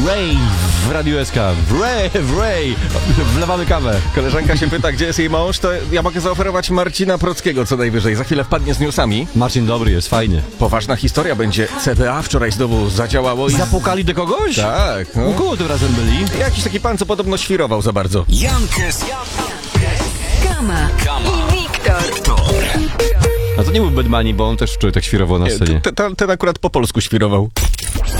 Ray w Radiu SK. Ray. Wlewamy kawę. Koleżanka się pyta, gdzie jest jej mąż, to ja mogę zaoferować Marcina Prockiego co najwyżej. Za chwilę wpadnie z newsami. Marcin dobry jest, fajnie. Poważna historia będzie. CBA wczoraj znowu zadziałało i... Zapukali do kogoś? Tak, U kogo tym razem byli? Jakiś taki pan, co podobno świrował za bardzo. Jankes, Kama i Wiktor. A to nie był Bedmani, bo on też wczoraj tak świrował na scenie. Ten akurat po polsku świrował.